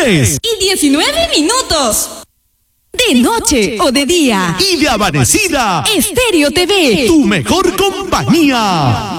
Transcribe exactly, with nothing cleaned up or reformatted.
tres y diecinueve minutos. De noche o de día. Y de amanecida. Estéreo T V. Tu mejor compañía.